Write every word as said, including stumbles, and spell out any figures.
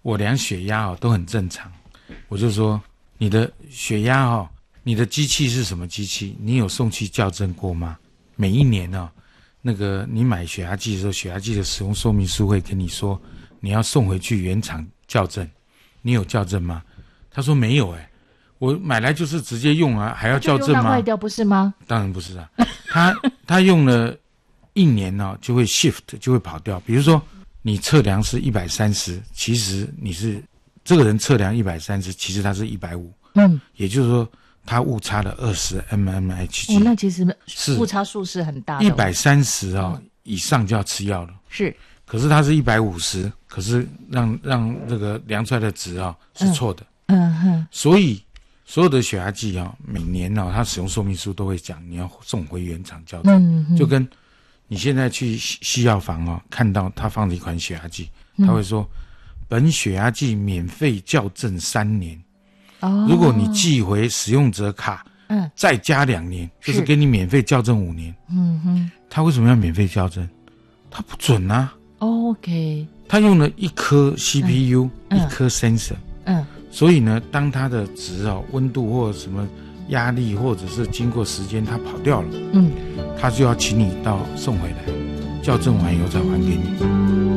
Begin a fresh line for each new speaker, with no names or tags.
我量血压哦都很正常，我就说你的血压哦，你的机器是什么机器？你有送去校正过吗？每一年哦，那个你买血压计的时候，血压计的使用说明书会跟你说你要送回去原厂校正，你有校正吗？他说没有哎、欸，我买来就是直接用啊，还要校正吗？
就用到坏掉不是吗？
当然不是啊，他他用了一年呢、哦，就会 shift 就会跑掉。比如说你测量是一百三十，其实你是这个人测量一百三十，其实他是一百五，嗯，也就是说他误差了二十 mmHg。
哦，那其实
是
误差数是很大的。
一百三十哦、嗯、以上就要吃药了。
是，
可是他是一百五十，可是让让这个量出来的值啊、哦、是错的。
嗯哼，
所以所有的血压计啊、哦，每年哦，它使用说明书都会讲你要送回原厂校正，嗯、就跟你现在去西药房哦，看到他放了一款血压计，他会说、嗯、本血压计免费校正三年。哦，如果你寄回使用者卡，嗯，再加两年，就是给你免费校正五年。嗯哼，他为什么要免费校正？他不准啊。
OK，
他用了一颗 C P U，、嗯、一颗 sensor。嗯，所以呢，当它的值哦，温度或者什么压力，或者是经过时间它跑掉了，嗯，他就要请你到送回来，校正完以后再还给你。